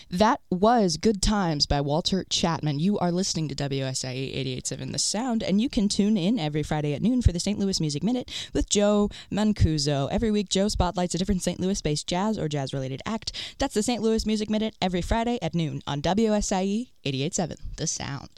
That was Good Times by Walter Chapman. You are listening to WSIE 88.7 The Sound, and you can tune in every Friday at noon for the St. Louis Music Minute with Joe Mancuso. Every week, Joe spotlights a different St. Louis-based jazz or jazz-related act. That's the St. Louis Music Minute every Friday at noon on WSIE 88.7 The Sound.